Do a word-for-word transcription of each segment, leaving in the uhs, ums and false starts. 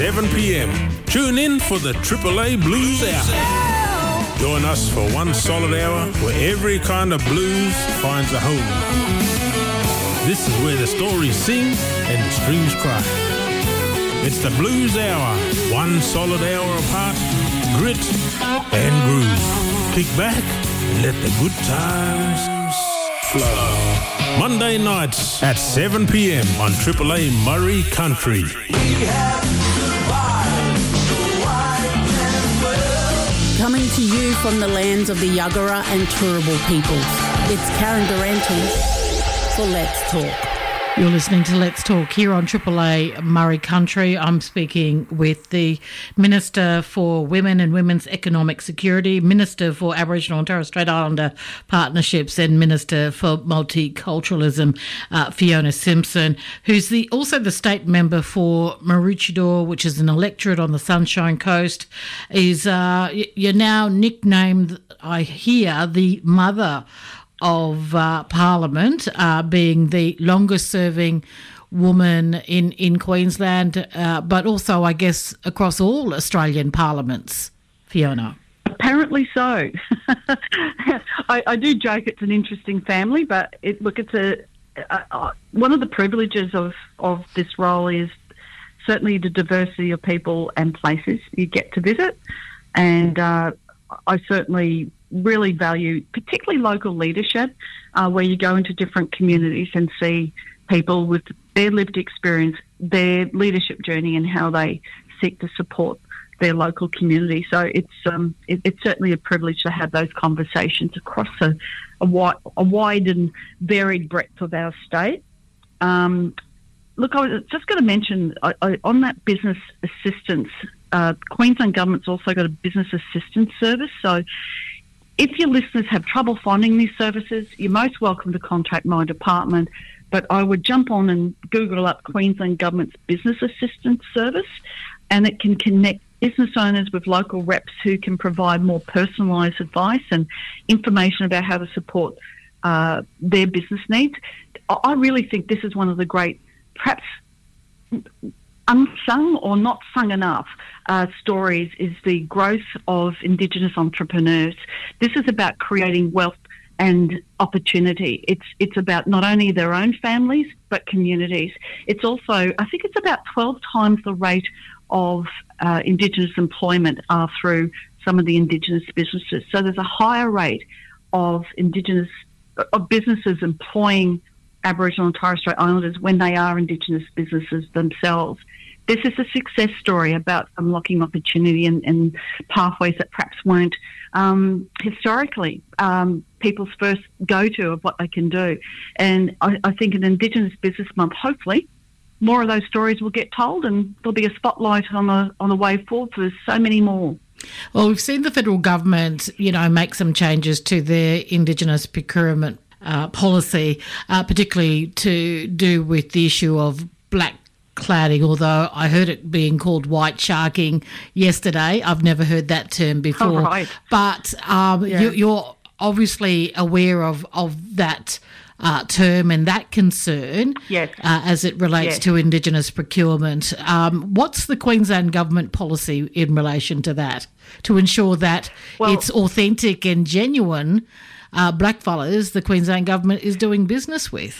seven p.m. Tune in for the Triple A Blues Hour. Join us for one solid hour where every kind of blues finds a home. This is where the stories sing and the strings cry. It's the Blues Hour, one solid hour apart, grit and groove. Kick back and let the good times flow. Monday nights at seven p.m. on Triple A Murray Country. Coming to you from the lands of the Yuggera and Turrbal peoples, it's Karen Durante for Let's Talk. You're listening to Let's Talk here on Triple A Murray Country. I'm speaking with the Minister for Women and Women's Economic Security, Minister for Aboriginal and Torres Strait Islander Partnerships, and Minister for Multiculturalism, uh, Fiona Simpson, who's the also the state member for Maroochydore, which is an electorate on the Sunshine Coast. Is uh, you're now nicknamed, I hear, the mother of uh, Parliament, uh, being the longest-serving woman in, in Queensland, uh, but also, I guess, across all Australian parliaments. Fiona. Apparently so. I, I do joke it's an interesting family, but it, look, it's a, a, a one of the privileges of, of this role is certainly the diversity of people and places you get to visit, and uh, I certainly really value particularly local leadership, uh, where you go into different communities and see people with their lived experience, their leadership journey, and how they seek to support their local community. So it's um, it, it's certainly a privilege to have those conversations across a, a, wide, a wide and varied breadth of our state. Um, look, I was just going to mention I, I, on that business assistance, uh, Queensland Government's also got a business assistance service. So if your listeners have trouble finding these services, you're most welcome to contact my department, but I would jump on and Google up Queensland Government's Business Assistance Service, and it can connect business owners with local reps who can provide more personalised advice and information about how to support uh, their business needs. I really think this is one of the great, perhaps unsung or not sung enough uh, stories is the growth of Indigenous entrepreneurs. This is about creating wealth and opportunity. It's it's about not only their own families but communities. It's also, I think it's about twelve times the rate of uh, Indigenous employment uh, through some of the Indigenous businesses. So there's a higher rate of Indigenous of businesses employing Aboriginal and Torres Strait Islanders when they are Indigenous businesses themselves. This is a success story about unlocking opportunity and, and pathways that perhaps weren't um, historically um, people's first go-to of what they can do. And I, I think an Indigenous Business Month, hopefully, more of those stories will get told and there'll be a spotlight on the, on the way forward for so many more. Well, we've seen the federal government, you know, make some changes to their Indigenous procurement Uh, policy, uh, particularly to do with the issue of black cladding, although I heard it being called white sharking yesterday. I've never heard that term before. Oh, right. But um, yeah. you, you're obviously aware of, of that uh, term and that concern yes. uh, as it relates yes. to Indigenous procurement. Um, what's the Queensland Government policy in relation to that, to ensure that well, it's authentic and genuine Uh, blackfellas the Queensland Government is doing business with?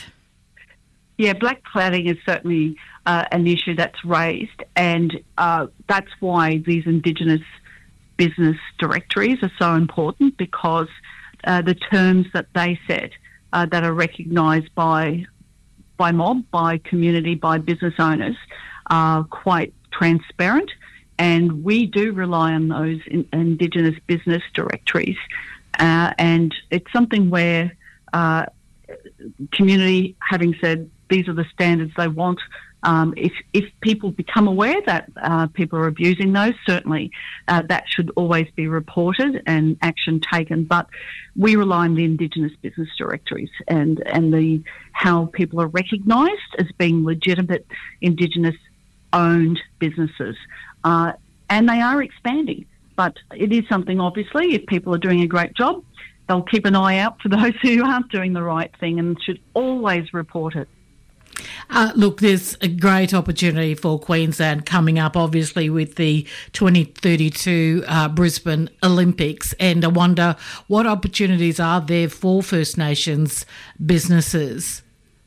Yeah, black cladding is certainly uh, an issue that's raised, and uh, that's why these Indigenous business directories are so important, because uh, the terms that they set uh, that are recognised by by mob, by community, by business owners are quite transparent, and we do rely on those in, Indigenous business directories. Uh, and it's something where uh, community, having said these are the standards they want, um, if if people become aware that uh, people are abusing those, certainly uh, that should always be reported and action taken. But we rely on the Indigenous business directories and, and the how people are recognised as being legitimate Indigenous-owned businesses. Uh, and they are expanding. But it is something, obviously, if people are doing a great job, they'll keep an eye out for those who aren't doing the right thing and should always report it. Uh, look, there's a great opportunity for Queensland coming up, obviously, with the twenty thirty-two uh, Brisbane Olympics. And I wonder what opportunities are there for First Nations businesses?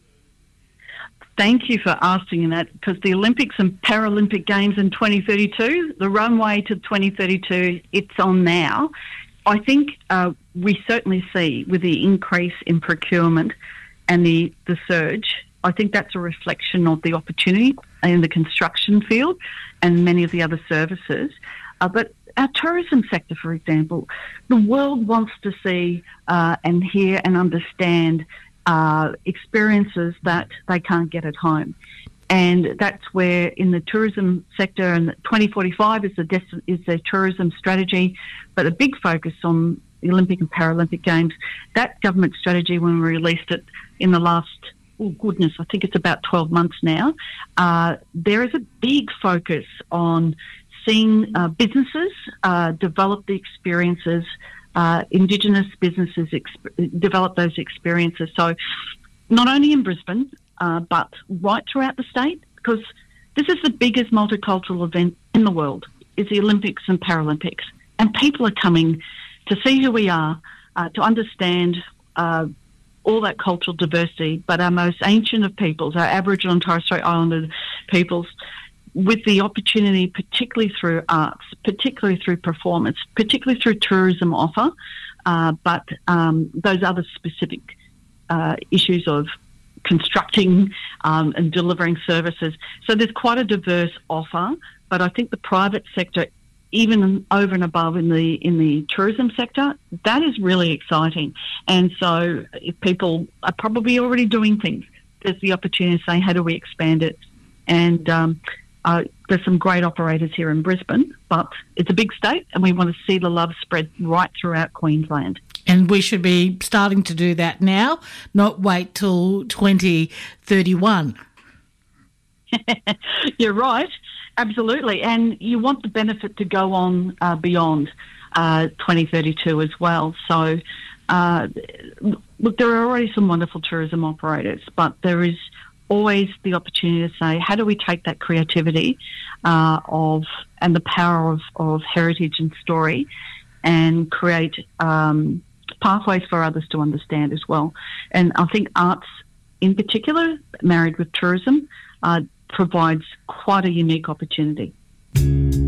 Thank you for asking that, because the Olympics and Paralympic Games in twenty thirty-two, the runway to twenty thirty-two, it's on now. I think uh, we certainly see with the increase in procurement and the, the surge, I think that's a reflection of the opportunity in the construction field and many of the other services. Uh, but our tourism sector, for example, the world wants to see uh, and hear and understand uh, experiences that they can't get at home. And that's where in the tourism sector, and twenty forty-five is the des- is the tourism strategy, but a big focus on the Olympic and Paralympic Games. That government strategy, when we released it in the last, oh goodness, I think it's about twelve months now, uh, there is a big focus on seeing uh, businesses uh, develop the experiences, uh, Indigenous businesses exp- develop those experiences. So not only in Brisbane, uh, but right throughout the state, because this is the biggest multicultural event in the world, is the Olympics and Paralympics. And people are coming to see who we are, uh, to understand uh, all that cultural diversity, but our most ancient of peoples, our Aboriginal and Torres Strait Islander peoples, with the opportunity, particularly through arts, particularly through performance, particularly through tourism offer, uh, but um, those other specific uh, issues of constructing um, and delivering services. So there's quite a diverse offer, but I think the private sector, even over and above in the in the tourism sector, that is really exciting. And so if people are probably already doing things, there's the opportunity to say, how do we expand it? And um, uh, there's some great operators here in Brisbane, but it's a big state and we want to see the love spread right throughout Queensland. And we should be starting to do that now, not wait till twenty thirty-one. You're right. Absolutely. And you want the benefit to go on uh, beyond uh, twenty thirty-two as well. So, uh, look, there are already some wonderful tourism operators, but there is always the opportunity to say, how do we take that creativity uh, of and the power of, of heritage and story and create um, pathways for others to understand as well. And I think arts in particular, married with tourism, uh, provides quite a unique opportunity.